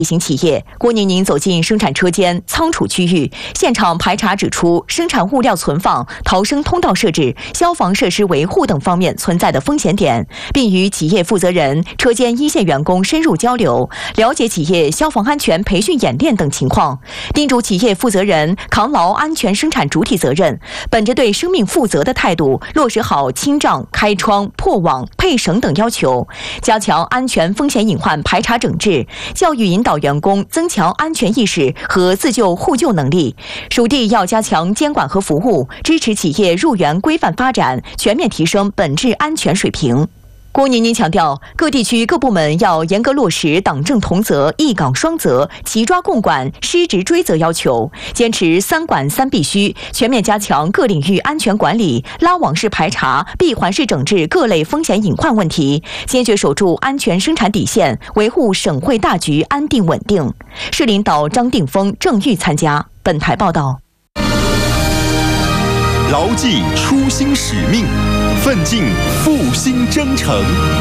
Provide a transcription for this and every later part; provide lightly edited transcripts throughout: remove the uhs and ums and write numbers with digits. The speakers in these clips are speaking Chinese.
型企业郭宁宁走进生产车间仓储区域，现场排查指出，生产物料存放、逃生通道设置、消防设施维护等方面存在的风险点，并与企业负责人、车间一线员工深入交流，了解企业消防安全培训演练等情况，叮嘱企业负责人扛牢安全生产主体责任，本着对生命负责的态度，落实好清障、开窗、破网、配绳等要求，加强安全风险隐患排查整治，教育引导员工增强安全意识和自救互救能力。属地要加强监管和服务，支持企业入园规范发展，全面提升本质安全水平。郭宁宁强调，各地区各部门要严格落实党政同责、一岗双责、齐抓共管、失职追责要求，坚持三管三必须，全面加强各领域安全管理，拉网式排查、闭环式整治各类风险隐患问题，坚决守住安全生产底线，维护省会大局安定稳定。市领导张定峰、郑玉参加。本台报道。 牢记初心使命，奋进复兴征程。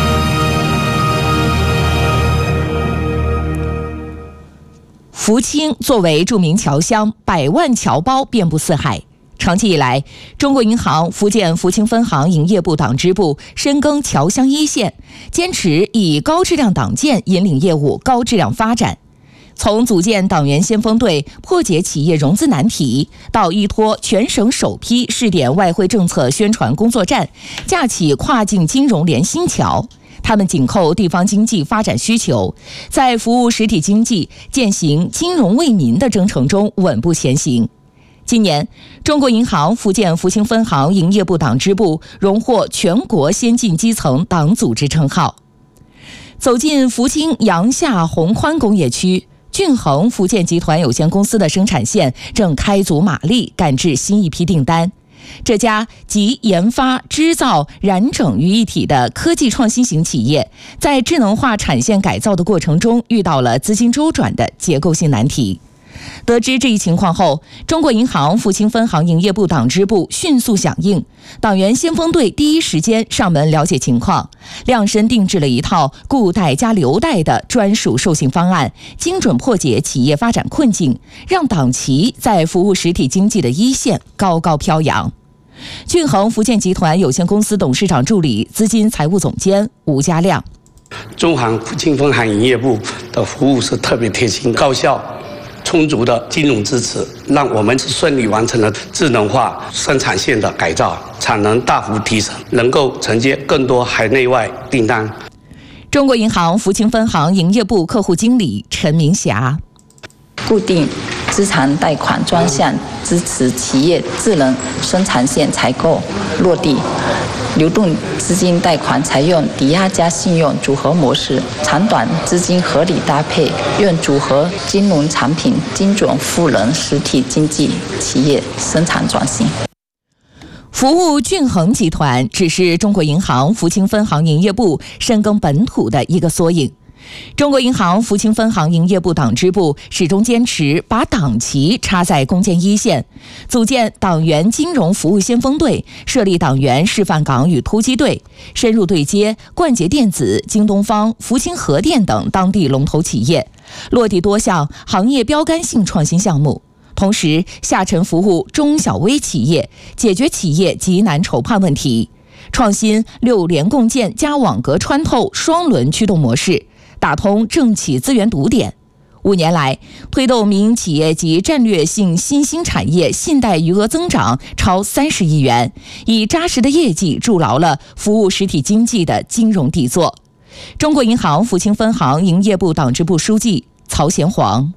福清作为著名侨乡，百万侨胞遍布四海。长期以来，中国银行福建福清分行营业部党支部深耕侨乡一线，坚持以高质量党建引领业务高质量发展。从组建党员先锋队破解企业融资难题，到依托全省首批试点外汇政策宣传工作站，架起跨境金融联新桥，他们紧扣地方经济发展需求，在服务实体经济、践行金融为民的征程中稳步前行。今年，中国银行福建福清分行营业部党支部荣获全国先进基层党组织称号。走进福清阳夏宏宽工业区，俊恒福建集团有限公司的生产线正开足马力赶制新一批订单。这家集研发、织造、染整于一体的科技创新型企业，在智能化产线改造的过程中遇到了资金周转的结构性难题。得知这一情况后，中国银行福清分行营业部党支部迅速响应，党员先锋队第一时间上门了解情况，量身定制了一套固贷加留贷的专属授信方案，精准破解企业发展困境，让党旗在服务实体经济的一线高高飘扬。俊恒福建集团有限公司董事长助理、资金财务总监吴家亮： 中行福清分行营业部的服务是特别贴心、高效、充足的金融支持，让我们顺利完成了智能化生产线的改造，产能大幅提升，能够承接更多海内外订单。 中国银行福清分行营业部客户经理陈明霞： 固定资产贷款专项支持企业智能生产线采购落地，流动资金贷款采用抵押加信用组合模式，长短资金合理搭配，用组合金融产品精准赋能实体经济企业生产转型。 服务俊恒集团只是中国银行福清分行营业部深耕本土的一个缩影。中国银行福清分行营业部党支部始终坚持把党旗插在攻坚一线，组建党员金融服务先锋队，设立党员示范岗与突击队，深入对接冠捷电子、京东方、福清核电等当地龙头企业，落地多项行业标杆性创新项目。同时下沉服务中小微企业，解决企业急难筹判问题，创新6联共建加网格穿透双轮驱动模式，打通政企资源堵点。5年来，推动民营企业及战略性新兴产业信贷余额增长超30亿元，以扎实的业绩筑牢了服务实体经济的金融底座。中国银行福清分行营业部党支部书记曹贤煌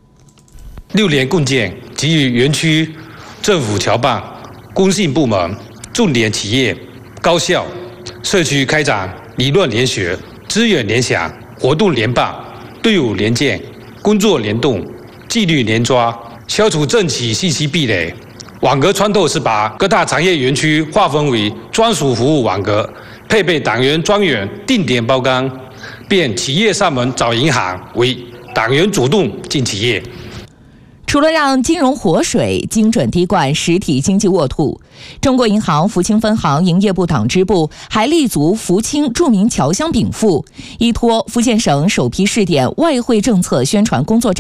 ：6联共建给予园区、政府侨办、公信部门、重点企业、高校、社区开展理论联学、资源联想、活动联办、队伍联建、工作联动、纪律联抓，消除政企信息壁垒。网格穿透是把各大产业园区划分为专属服务网格，配备党员专员定点包干，便企业上门找银行为党员主动进企业。 除了让金融活水、精准滴灌实体经济沃土，中国银行福清分行营业部党支部还立足福清著名侨乡禀赋，依托福建省首批试点外汇政策宣传工作站。